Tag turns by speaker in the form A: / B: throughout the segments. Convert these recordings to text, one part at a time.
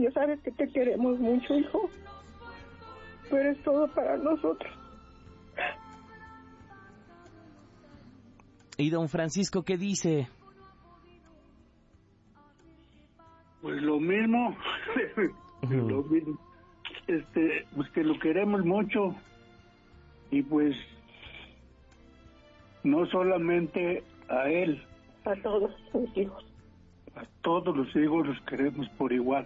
A: ya sabes que te queremos mucho, hijo. Tú eres todo para nosotros.
B: ¿Y don Francisco qué dice?
C: Pues lo mismo, lo mismo. Pues que lo queremos mucho y pues no solamente a él,
A: A todos sus hijos.
C: a todos los hijos los queremos por igual.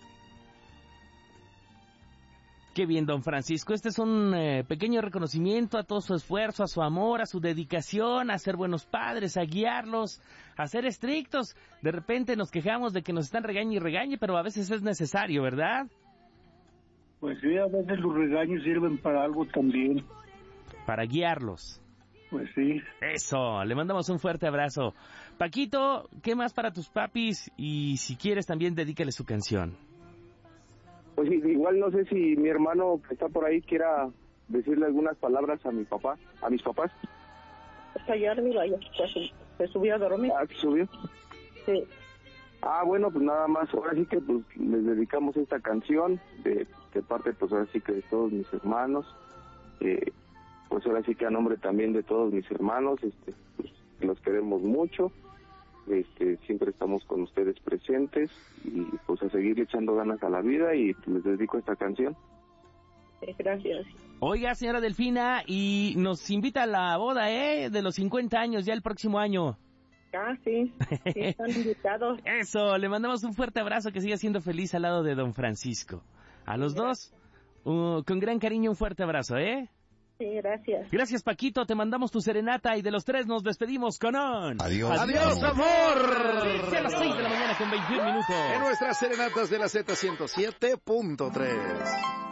B: Qué bien, don Francisco. Este es un pequeño reconocimiento a todo su esfuerzo, a su amor, a su dedicación, a ser buenos padres, a guiarlos, a ser estrictos. De repente nos quejamos de que nos están regañe y regañe, pero a veces es necesario, ¿verdad?
C: Pues sí, a veces los regaños sirven para algo también.
B: Para guiarlos.
C: Pues sí.
B: Eso, le mandamos un fuerte abrazo. Paquito, ¿qué más para tus papis? Y si quieres también dedícale su canción.
D: Pues igual no sé si mi hermano que está por ahí quiera decirle algunas palabras a mi papá, a mis papás.
A: Hasta ayer, mira, ya se subió a dormir.
D: Ah, ¿se subió?
A: Sí.
D: Ah, bueno, pues nada más, ahora sí que pues les dedicamos esta canción de parte, pues ahora sí que de todos mis hermanos, pues ahora sí que a nombre también de todos mis hermanos, pues los queremos mucho, siempre estamos con ustedes presentes y pues a seguir echando ganas a la vida y les dedico esta canción.
A: Gracias.
B: Oiga, señora Delfina, y nos invita a la boda, de los 50 años ya el próximo año.
A: Ah, sí, están invitados.
B: Eso, le mandamos un fuerte abrazo, que siga siendo feliz al lado de don Francisco. A los dos, con gran cariño, un fuerte abrazo,
A: Sí, gracias.
B: Gracias, Paquito, te mandamos tu serenata y de los tres nos despedimos con un...
E: Adiós.
F: ¡Adiós, amor!
B: A las 6 de la mañana con 21 minutos.
F: En nuestras serenatas de la Z107.3.